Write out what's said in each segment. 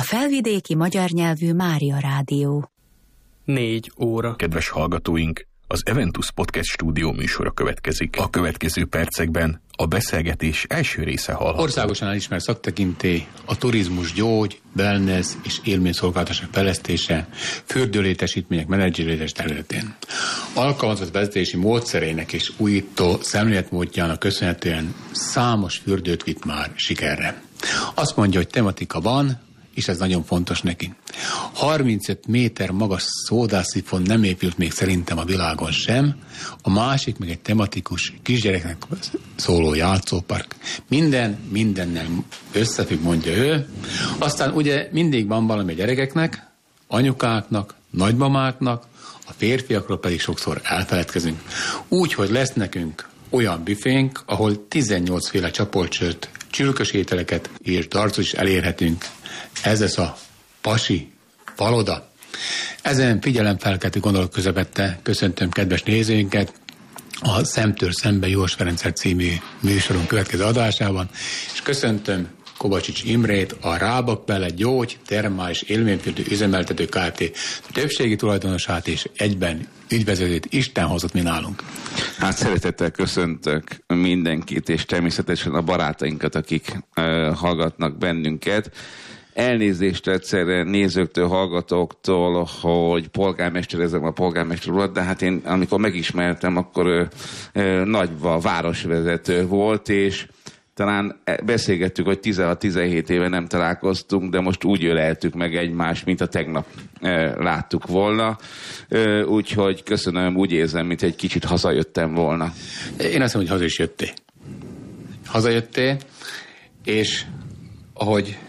Felvidéki magyar nyelvű Mária Rádió. 4 óra. Kedves hallgatóink, az Eventus Podcast stúdió műsora következik. A következő percekben a beszélgetés első része hallható. Országosan elismert szaktekintély, a turizmus, gyógy, wellness és élményszolgáltatások fejlesztése, fürdőlétesítmények menedzseléses területén. Alkalmazott vezetési módszerének és újító szemléletmódjának köszönhetően számos fürdőt vitt már sikerre. Azt mondja, hogy tematika van, és ez nagyon fontos neki. 35 méter magas szódászifon nem épült még szerintem a világon sem, a másik meg egy tematikus kisgyereknek szóló játszópark. Mindennel összefügg, mondja ő. Aztán ugye mindig van valami a gyerekeknek, anyukáknak, nagymamáknak, a férfiakról pedig sokszor elfeledkezünk. Úgyhogy lesz nekünk olyan büfénk, ahol 18 féle csapoltsört, csülkös ételeket és darcot is elérhetünk. Ez lesz a Pasi Paloda. Ezen figyelemfelkeltő gondolatok közepette köszöntöm kedves nézőinket a Szemtől szembe Jós Ferenccel című műsorunk következő adásában, és köszöntöm Kovacsics Imrét, a Rábak Bele Gyógy, Termális Élményfürdő Üzemeltető Kft. Többségi tulajdonosát és egyben ügyvezetőt Isten hozott mi nálunk. Hát szeretettel köszöntök mindenkit, és természetesen a barátainkat, akik hallgatnak bennünket. Elnézést egyszerre nézőktől, hallgatóktól, hogy polgármesterezem a polgármester urat, de hát én amikor megismertem, akkor nagyva városvezető volt, és talán beszélgettük, hogy 16-17 éve nem találkoztunk, de most úgy öleltük meg egymást, mint a tegnap láttuk volna. Úgyhogy köszönöm, úgy érzem, mint egy kicsit hazajöttem volna. Én azt mondom, hogy haza is jöttél. Hazajöttél, és ahogy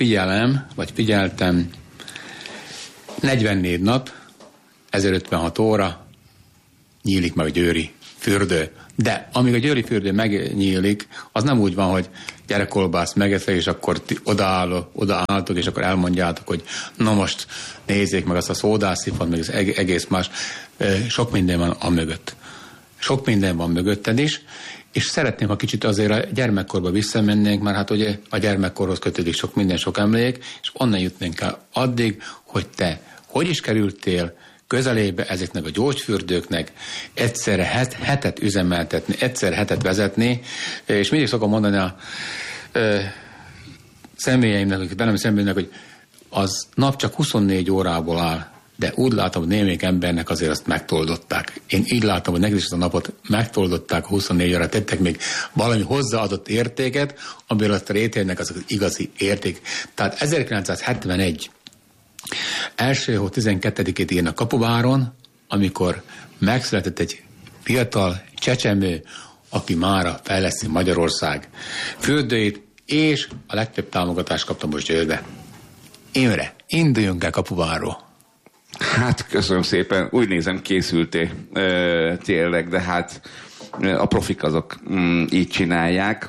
figyeltem, 44 nap, 1056 óra, nyílik meg a győri fürdő. De amíg a győri fürdő megnyílik, az nem úgy van, hogy gyerekkolbász megeszek, és akkor odaálltok, és akkor elmondjátok, hogy na most nézzék meg azt a szódászifont, meg az egész más. Sok minden van a mögött. Sok minden van mögötted is, és szeretném, ha kicsit azért a gyermekkorba visszamennénk, mert hát ugye a gyermekkorhoz kötődik sok minden, sok emlék, és onnan jutnénk el addig, hogy te hogy is kerültél közelébe ezeknek a gyógyfürdőknek, egyszerre hetet üzemeltetni, egyszerre hetet vezetni, és mindig szokom mondani a személyeimnek, akik velem szemlélnek, hogy az nap csak 24 órából áll, de úgy látom, hogy némelyik embernek azért azt megtoldották. Én így látom, hogy nekik is a napot megtoldották, 24 óra tettek még valami hozzáadott értéket, amiből azt a rétélnek az igazi érték. Tehát 1971 első hó 12-ét írnak Kapuváron, amikor megszületett egy fiatal csecsemő, aki mára fejleszti Magyarország fürdőit, és a legtöbb támogatást kapta most Győrbe. Imre, induljunk el Kapuvárról. Hát köszönöm szépen, úgy nézem készültél tényleg, de hát a profik azok így csinálják.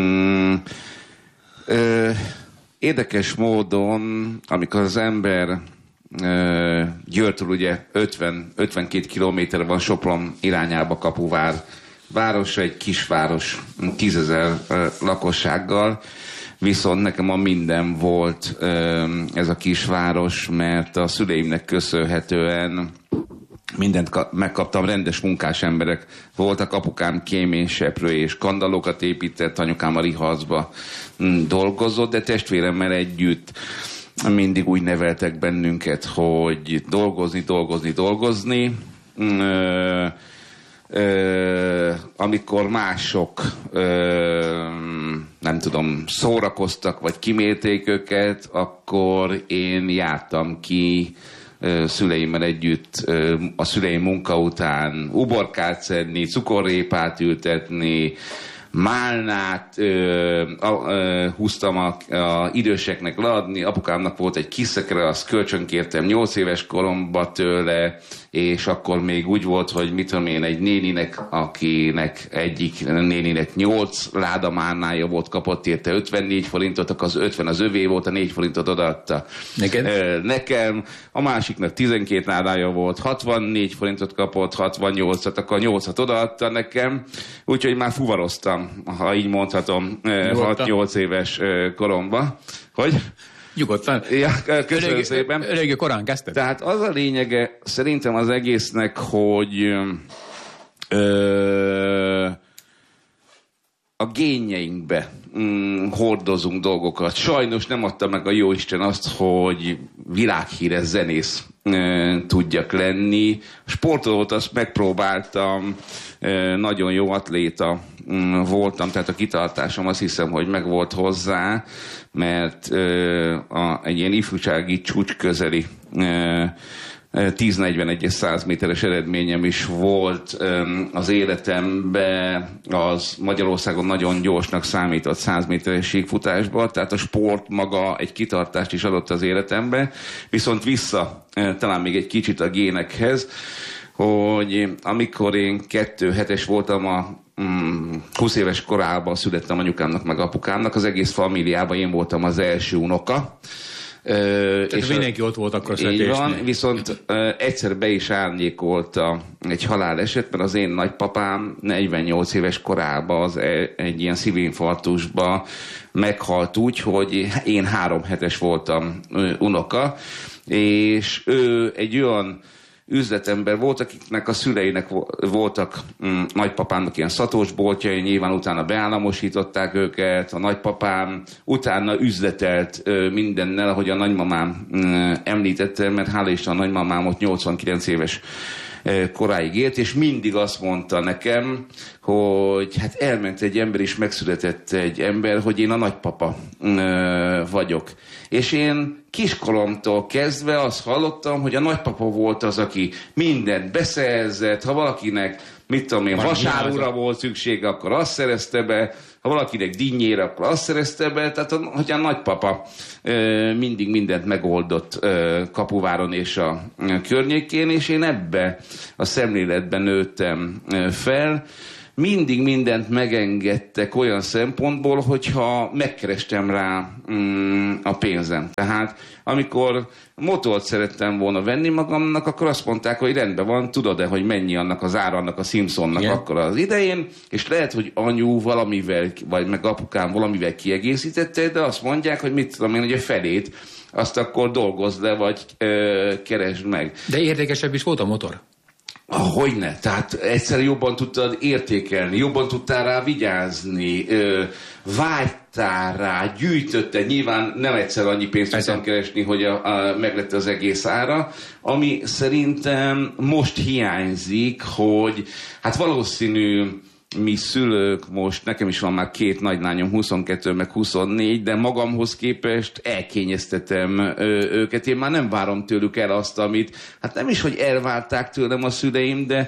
Érdekes módon, amikor az ember Győrtől ugye 50-52 kilométer van Sopron irányába Kapuvár városa, egy kisváros 10 000 lakossággal, viszont nekem a minden volt ez a kisváros, mert a szüleimnek köszönhetően mindent megkaptam, rendes munkás emberek voltak, apukám kéményseprő és kandallókat épített, anyukám a Riharcba dolgozott, de testvéremmel együtt mindig úgy neveltek bennünket, hogy dolgozni. Amikor mások nem tudom, szórakoztak, vagy kimérték őket, akkor én jártam ki szüleimmel együtt a szüleim munka után uborkát szedni, cukorrépát ültetni, málnát húztam a időseknek leadni, apukámnak volt egy kis szekere, azt kölcsönkértem 8 éves koromban tőle, és akkor még úgy volt, hogy mit tudom én, egy néninek, akinek egyik néninek 8 láda málnája volt, kapott érte 54 forintot, akkor az 50 az övé volt, a 4 forintot odaadta nekem, a másiknak 12 ládája volt, 64 forintot kapott, 68-at, akkor 8-at odaadta nekem, úgyhogy már fuvaroztam, ha így mondhatom, 6-8 éves koromban. Hogy? Nyugodtan. Ja, köszönöm szépen. Eléggé korán kezdted. Tehát az a lényege szerintem az egésznek, hogy a génjeinkbe hordozunk dolgokat. Sajnos nem adta meg a jóisten azt, hogy világhíres zenész tudjak lenni. Sportolót azt megpróbáltam, nagyon jó atléta voltam, tehát a kitartásom azt hiszem, hogy megvolt hozzá, mert egy ilyen ifjúsági csúcs közeli 10-41-es 100 méteres eredményem is volt az életemben, az Magyarországon nagyon gyorsnak számított 100 méteres síkfutásban, tehát a sport maga egy kitartást is adott az életembe, viszont vissza talán még egy kicsit a génekhez, hogy amikor én 2-7-es voltam, a 20 éves korában születtem anyukámnak meg apukámnak, az egész familiában én voltam az első unoka. Tehát és mindenki ott volt akkor születésnél. Így van, viszont egyszer be is árnyékolta egy haláleset, mert az én nagypapám 48 éves korában egy ilyen szívinfarktusba meghalt úgy, hogy én 3 hetes voltam unoka, és ő egy olyan üzletember volt, akiknek a szüleinek voltak nagypapámnak ilyen szatósboltjai, nyilván utána beállamosították őket, a nagypapám utána üzletelt mindennel, ahogy a nagymamám említette, mert hála Isten a nagymamám ott 89 éves koráig élt, és mindig azt mondta nekem, hogy hát elment egy ember, és megszületett egy ember, hogy én a nagypapa vagyok. És én kiskoromtól kezdve azt hallottam, hogy a nagypapa volt az, aki mindent beszerzett, ha valakinek, mit tudom én, vasárúra volt szüksége, akkor azt szerezte be, ha valakinek dinnyére, akkor azt szerezte be, tehát hogy a nagypapa mindig mindent megoldott Kapuváron és a környékén, és én ebbe a szemléletben nőttem fel. Mindig mindent megengedtek olyan szempontból, hogyha megkerestem rá a pénzem. Tehát amikor motort szerettem volna venni magamnak, akkor azt mondták, hogy rendben van, tudod-e, hogy mennyi annak az ára, annak a Simpsonnak akkor az idején, és lehet, hogy anyu valamivel, vagy meg apukám valamivel kiegészítette, de azt mondják, hogy mit tudom én, hogy a felét, azt akkor dolgozd le, vagy keresd meg. De érdekesebb is volt a motor. Hogyne, tehát egyszer jobban tudtad értékelni, jobban tudtál rá vigyázni, vágytál rá, gyűjtötted, nyilván nem egyszer annyi pénzt tudtam keresni, hogy meglett az egész ára, ami szerintem most hiányzik, hogy hát valószínű mi szülők most, nekem is van már 2 nagylányom, 22 meg 24, de magamhoz képest elkényeztetem őket. Én már nem várom tőlük el azt, amit, hát nem is, hogy elvárták tőlem a szüleim, de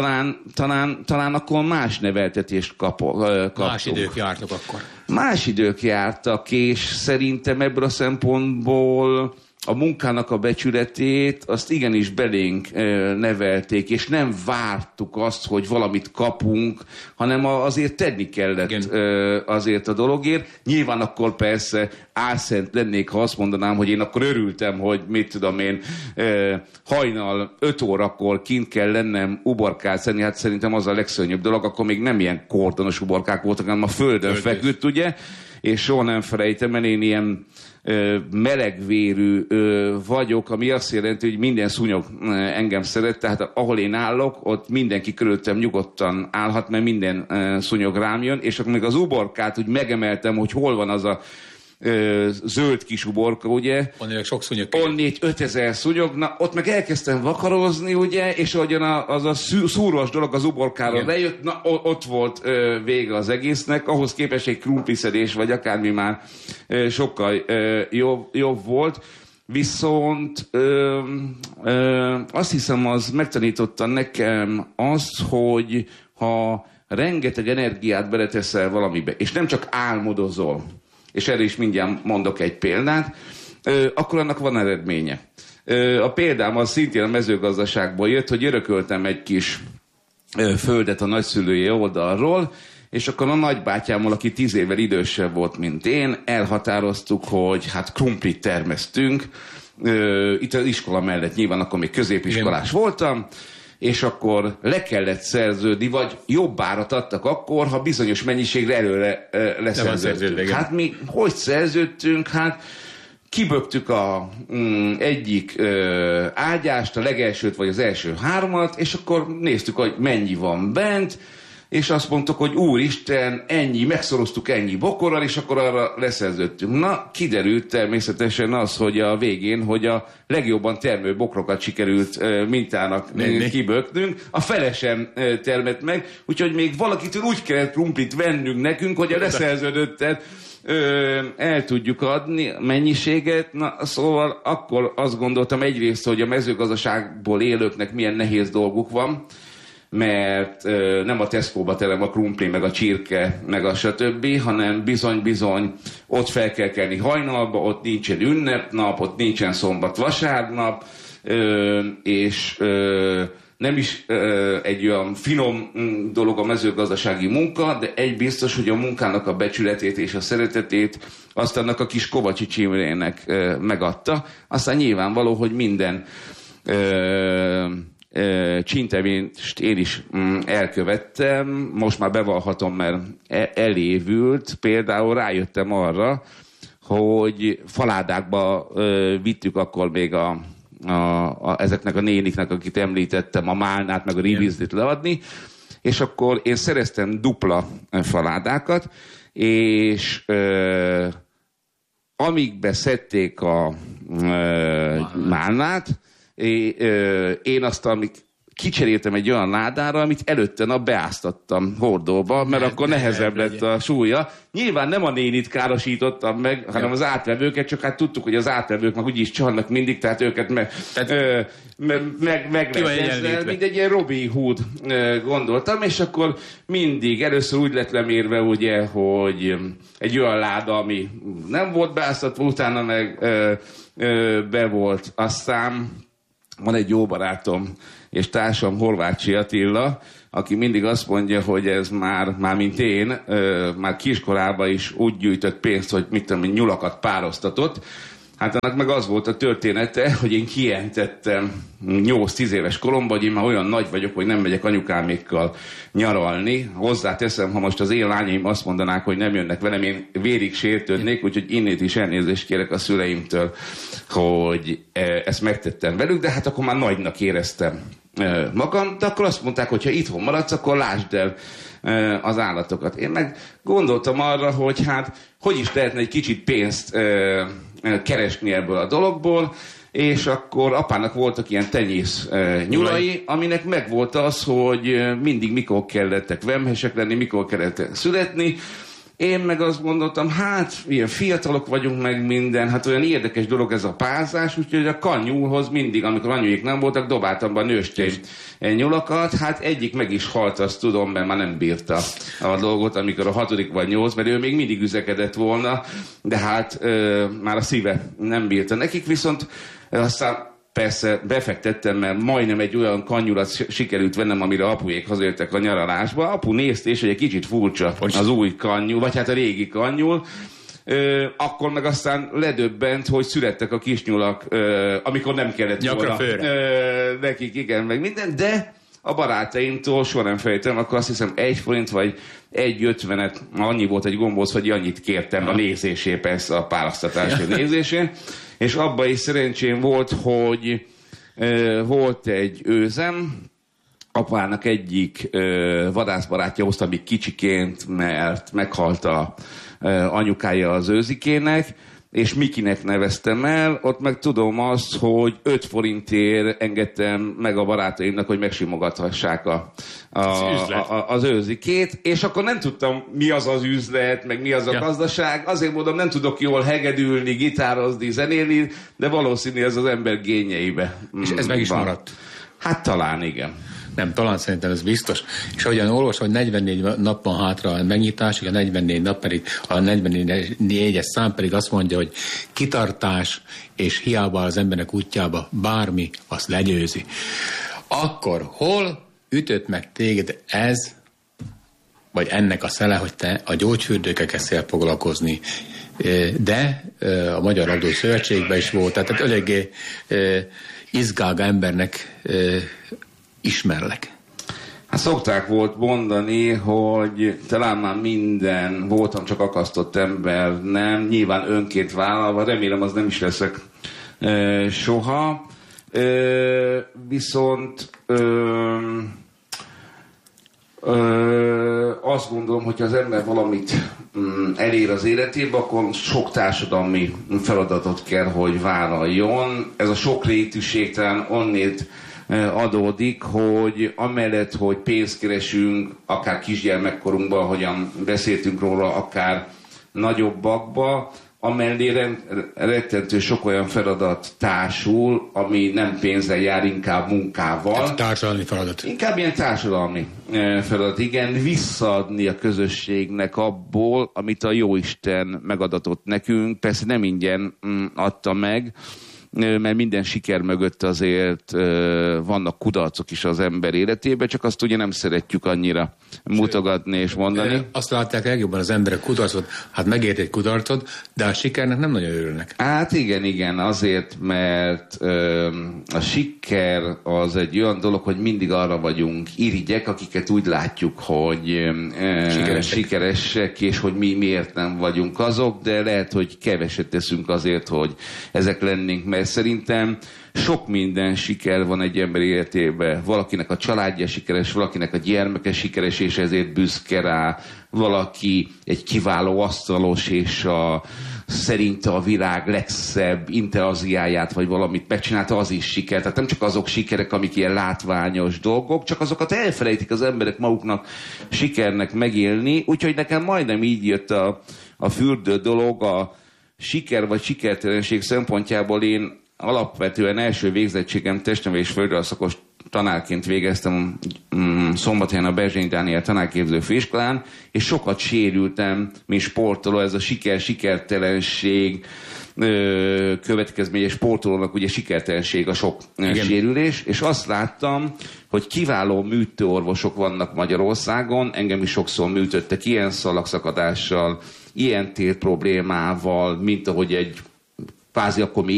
talán akkor más neveltetést kaptunk. Más idők jártak akkor. Más idők jártak, és szerintem ebből a szempontból a munkának a becsületét, azt igenis belénk nevelték, és nem vártuk azt, hogy valamit kapunk, hanem azért tenni kellett azért a dologért. Nyilván akkor persze álszent lennék, ha azt mondanám, hogy én akkor örültem, hogy mit tudom én, hajnal 5 órakor kint kell lennem uborkát szedni, hát szerintem az a legszörnyűbb dolog, akkor még nem ilyen kordonos uborkák voltak, hanem a földön feküdt, ugye? És soha nem felejtem el, én ilyen melegvérű vagyok, ami azt jelenti, hogy minden szúnyog engem szeret, tehát ahol én állok, ott mindenki körülöttem nyugodtan állhat, mert minden szúnyog rám jön, és akkor még az uborkát úgy megemeltem, hogy hol van az a zöld kis uborka, ugye? Onnét sok szúnyog. Onnét 5000 szúnyog, na ott meg elkezdtem vakarozni, ugye, és ahogyan az a szúrós dolog az uborkára lejött, na ott volt vége az egésznek, ahhoz képest egy krumpliszedés, vagy akármi már sokkal jobb volt. Viszont azt hiszem, az megtanította nekem azt, hogy ha rengeteg energiát beleteszel valamibe, és nem csak álmodozol, és erre is mindjárt mondok egy példát, akkor annak van eredménye. A példám az szintén a mezőgazdaságból jött, hogy örököltem egy kis földet a nagyszülői oldalról, és akkor a nagybátyámmal, aki 10 évvel idősebb volt, mint én, elhatároztuk, hogy hát krumplit termesztünk. Itt az iskola mellett nyilván akkor még középiskolás voltam, és akkor le kellett szerződni, vagy jobb árat adtak akkor, ha bizonyos mennyiségre előre leszerződtünk. Hát mi hogy szerződtünk? Hát kibögtük a egyik ágyást, a legelsőt vagy az első 3-at, és akkor néztük, hogy mennyi van bent, és azt mondtuk, hogy úristen, ennyi, megszoroztuk ennyi bokorral, és akkor arra leszerződtünk. Na, kiderült természetesen az, hogy a végén, hogy a legjobban termő bokrokat sikerült mintának kiböknünk, a fele sem termett meg, úgyhogy még valakitől úgy kellett krumplit vennünk nekünk, hogy a leszerződöttet el tudjuk adni mennyiséget. Na, szóval akkor azt gondoltam egyrészt, hogy a mezőgazdaságból élőknek milyen nehéz dolguk van, mert nem a Tesco-ba telem a krumpli, meg a csirke, meg a stb., hanem bizony-bizony ott fel kell kelni hajnalba, ott nincsen ünnepnap, ott nincsen szombat-vasárnap, és nem is egy olyan finom dolog a mezőgazdasági munka, de egy biztos, hogy a munkának a becsületét és a szeretetét azt annak a kis Kovacsics Imrének megadta. Aztán nyilvánvaló, hogy minden csíntevényt én is elkövettem, most már bevallhatom, mert elévült. Például rájöttem arra, hogy faládákba vittük akkor még ezeknek a néniknek, akit említettem, a málnát, meg a ribizdit leadni, és akkor én szereztem dupla faládákat, és amikbe szedték a málnát, én azt, amit kicseréltem egy olyan ládára, amit előtte nap beáztattam hordóba, mert akkor nehezebb lett a súlya. Nyilván nem a nénit károsítottam meg, hanem az átvevőket, csak hát tudtuk, hogy az átvevők meg úgyis csalnak mindig, tehát őket meg lehet ezzel, mint egy ilyen Robin Hood gondoltam, és akkor mindig először úgy lett lemérve, ugye, hogy egy olyan láda, ami nem volt beáztatva, utána meg be volt. Aztán van egy jó barátom és társam, Horváthsi Attila, aki mindig azt mondja, hogy ez már mint én, már kiskorában is úgy gyűjtött pénzt, hogy mit tudom, nyulakat pároztatott. Hát annak meg az volt a története, hogy én kijelentettem 8-10 éves koromban, hogy én már olyan nagy vagyok, hogy nem megyek anyukámékkal nyaralni. Hozzáteszem, ha most az én lányaim azt mondanák, hogy nem jönnek velem, én vérig sértődnék, úgyhogy innét is elnézést kérek a szüleimtől, hogy ezt megtettem velük, de hát akkor már nagynak éreztem magam, de akkor azt mondták, hogy ha itthon maradsz, akkor lásd el az állatokat. Én meg gondoltam arra, hogy hát hogy is lehetne egy kicsit pénzt keresni ebből a dologból, és akkor apának voltak ilyen tenyész nyulai, aminek megvolt az, hogy mindig mikor kellettek vemhesek lenni, mikor kellett születni. Én meg azt gondoltam, hát ilyen fiatalok vagyunk meg minden, hát olyan érdekes dolog ez a pázás, úgyhogy a kanyúhoz mindig, amikor anyuék nem voltak, dobáltam be a nőstény nyulakat, hát egyik meg is halt, azt tudom, mert már nem bírta a dolgot, amikor a 6. vagy 8, mert ő még mindig üzekedett volna, de hát már a szíve nem bírta. Nekik viszont aztán persze befektettem, mert majdnem egy olyan kannyulat sikerült vennem, amire apuék hazajöttek a nyaralásba. Apu nézte, és egy kicsit furcsa az új kannyul, vagy hát a régi kannyul. Akkor meg aztán ledöbbent, hogy születtek a kisnyulak, amikor nem kellett volna nekik, igen, meg minden, de a barátaimtól soha nem fejtem, akkor azt hiszem 1 forint vagy 1,50, annyi volt egy gombóc, hogy annyit kértem a nézésé, persze a pálasztatás nézésén. És abban is szerencsém volt, hogy volt egy őzem, apának egyik vadászbarátja hozta még kicsiként, mert meghalt a anyukája az őzikének, és Mikinek neveztem el, ott meg tudom azt, hogy 5 forintért engedtem meg a barátaimnak, hogy megsimogathassák az őzikét, és akkor nem tudtam, mi az az üzlet, meg mi az a gazdaság. Azért mondom, nem tudok jól hegedülni, gitározni, zenélni, de valószínű ez az ember génjeibe. És ez meg is maradt? Hát talán igen. Nem, talán szerintem ez biztos. És ahogyan olvasom, hogy 44 nap van hátra a megnyitásig, a 44 nap pedig, a 44-es szám pedig azt mondja, hogy kitartás és hiába az embernek útjába bármi, azt legyőzi. Akkor hol ütött meg téged ez, vagy ennek a szele, hogy te a gyógyfürdőkkel kezdtél foglalkozni? De a Magyar Labdarúgó Szövetségben is volt, tehát eléggé izgága embernek ismerlek. Hát szokták volt mondani, hogy talán már minden, voltam csak akasztott ember, nem, nyilván önként vállalva, remélem az nem is leszek soha. Viszont azt gondolom, hogy az ember valamit elér az életében, akkor sok társadalmi feladatot kell, hogy vállaljon. Ez a sokrétűség talán onnét adódik, hogy amellett, hogy pénzt keresünk, akár kisgyermekkorunkban, ahogyan beszéltünk róla, akár nagyobbakba, amellé rettentő sok olyan feladat társul, ami nem pénzzel jár, inkább munkával. Ez társadalmi feladat. Inkább ilyen társadalmi feladat, igen, visszaadni a közösségnek abból, amit a Jóisten megadatott nekünk. Persze nem ingyen adta meg, mert minden siker mögött azért vannak kudarcok is az ember életében, csak azt ugye nem szeretjük annyira mutogatni és mondani. Azt látják legjobban az emberek kudarcot, hát megért egy kudarcot, de a sikernek nem nagyon örülnek. Hát igen, azért, mert a siker az egy olyan dolog, hogy mindig arra vagyunk irigyek, akiket úgy látjuk, hogy sikeresek, és hogy mi miért nem vagyunk azok, de lehet, hogy keveset teszünk azért, hogy ezek lennénk, mert szerintem sok minden siker van egy ember életében. Valakinek a családja sikeres, valakinek a gyermeke sikeres, és ezért büszke rá. Valaki egy kiváló asztalos, és szerinte a világ legszebb inteaziáját, vagy valamit megcsinálta, az is siker. Tehát nem csak azok sikerek, amik ilyen látványos dolgok, csak azokat elfelejtik az emberek maguknak sikernek megélni. Úgyhogy nekem majdnem így jött a fürdő dolog, a siker vagy sikertelenség szempontjából. Én alapvetően első végzettségem testnevelés földrajzszakos tanárként végeztem Szombathelyen a Berzsény Dániel tanárképző főiskolán, és sokat sérültem, mint sportoló, ez a sikertelenség következménye, sportolónak ugye sikertelenség a sok sérülés, és azt láttam, hogy kiváló műtőorvosok vannak Magyarországon, engem is sokszor műtöttek ilyen szalagszakadással, ilyen térproblémával, mint ahogy egy kvázi akkor